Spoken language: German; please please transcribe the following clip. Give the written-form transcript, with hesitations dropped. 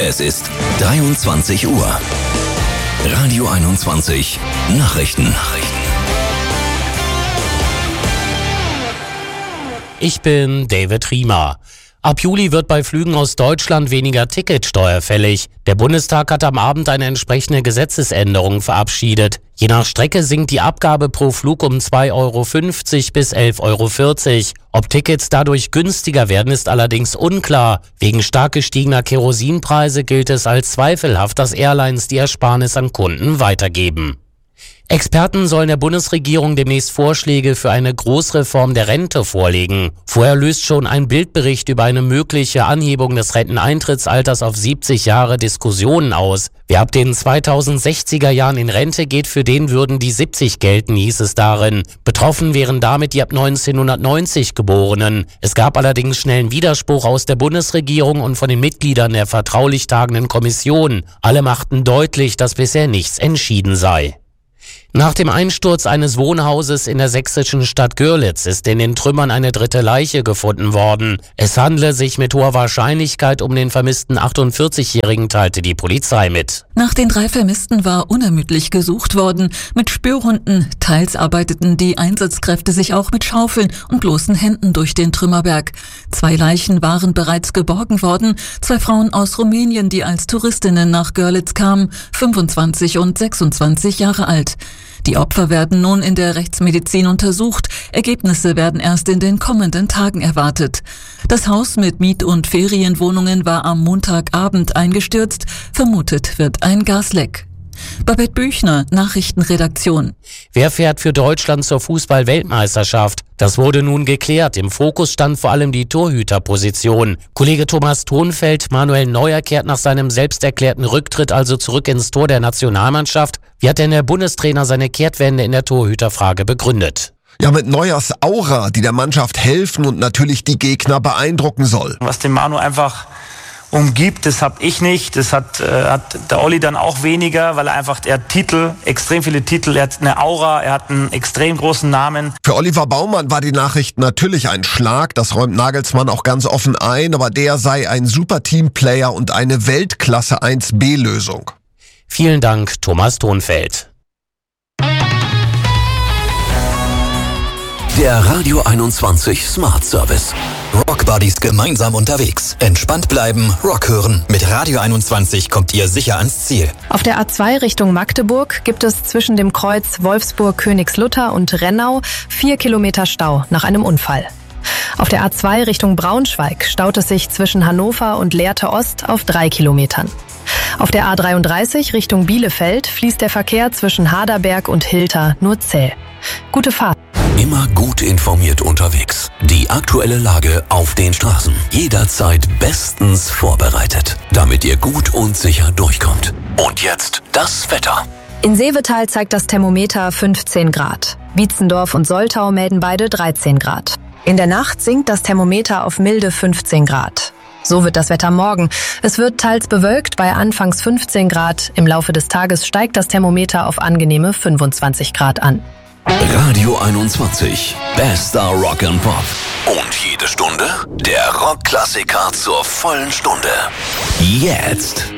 Es ist 23 Uhr. Radio 21 Nachrichten. Ich bin David Riemer. Ab Juli wird bei Flügen aus Deutschland weniger Ticketsteuer fällig. Der Bundestag hat am Abend eine entsprechende Gesetzesänderung verabschiedet. Je nach Strecke sinkt die Abgabe pro Flug um 2,50 € bis 11,40 €. Ob Tickets dadurch günstiger werden, ist allerdings unklar. Wegen stark gestiegener Kerosinpreise gilt es als zweifelhaft, dass Airlines die Ersparnis an Kunden weitergeben. Experten sollen der Bundesregierung demnächst Vorschläge für eine Großreform der Rente vorlegen. Vorher löst schon ein Bildbericht über eine mögliche Anhebung des Renteneintrittsalters auf 70 Jahre Diskussionen aus. Wer ab den 2060er Jahren in Rente geht, für den würden die 70 gelten, hieß es darin. Betroffen wären damit die ab 1990 Geborenen. Es gab allerdings schnellen Widerspruch aus der Bundesregierung und von den Mitgliedern der vertraulich tagenden Kommission. Alle machten deutlich, dass bisher nichts entschieden sei. Nach dem Einsturz eines Wohnhauses in der sächsischen Stadt Görlitz ist in den Trümmern eine dritte Leiche gefunden worden. Es handle sich mit hoher Wahrscheinlichkeit um den vermissten 48-Jährigen, teilte die Polizei mit. Nach den 3 Vermissten war unermüdlich gesucht worden. Mit Spürhunden, teils arbeiteten die Einsatzkräfte sich auch mit Schaufeln und bloßen Händen durch den Trümmerberg. 2 Leichen waren bereits geborgen worden. 2 Frauen aus Rumänien, die als Touristinnen nach Görlitz kamen, 25 und 26 Jahre alt. Die Opfer werden nun in der Rechtsmedizin untersucht. Ergebnisse werden erst in den kommenden Tagen erwartet. Das Haus mit Miet- und Ferienwohnungen war am Montagabend eingestürzt. Vermutet wird ein Gasleck. Babette Büchner, Nachrichtenredaktion. Wer fährt für Deutschland zur Fußball-Weltmeisterschaft? Das wurde nun geklärt. Im Fokus stand vor allem die Torhüterposition. Kollege Thomas Thonfeld, Manuel Neuer kehrt nach seinem selbsterklärten Rücktritt also zurück ins Tor der Nationalmannschaft. Wie hat denn der Bundestrainer seine Kehrtwende in der Torhüterfrage begründet? Ja, mit Neuers Aura, die der Mannschaft helfen und natürlich die Gegner beeindrucken soll. Was den Manu einfach umgibt, das habe ich nicht. Das hat der Olli dann auch weniger, weil er hat Titel, extrem viele Titel, er hat eine Aura, er hat einen extrem großen Namen. Für Oliver Baumann war die Nachricht natürlich ein Schlag, das räumt Nagelsmann auch ganz offen ein, aber der sei ein super Teamplayer und eine Weltklasse 1B-Lösung. Vielen Dank, Thomas Thonfeld. Der Radio 21 Smart Service. Rockbuddies gemeinsam unterwegs. Entspannt bleiben, Rock hören. Mit Radio 21 kommt ihr sicher ans Ziel. Auf der A2 Richtung Magdeburg gibt es zwischen dem Kreuz Wolfsburg-Königslutter und Rennau 4 Kilometer Stau nach einem Unfall. Auf der A2 Richtung Braunschweig staut es sich zwischen Hannover und Lehrte Ost auf 3 Kilometern. Auf der A33 Richtung Bielefeld fließt der Verkehr zwischen Haderberg und Hilter nur zäh. Gute Fahrt. Immer gut informiert unterwegs. Die aktuelle Lage auf den Straßen. Jederzeit bestens vorbereitet, damit ihr gut und sicher durchkommt. Und jetzt das Wetter. In Seevetal zeigt das Thermometer 15 Grad. Wietzendorf und Soltau melden beide 13 Grad. In der Nacht sinkt das Thermometer auf milde 15 Grad. So wird das Wetter morgen. Es wird teils bewölkt bei anfangs 15 Grad. Im Laufe des Tages steigt das Thermometer auf angenehme 25 Grad an. Radio 21. Bester Rock and Pop. Und jede Stunde der Rockklassiker zur vollen Stunde. Jetzt.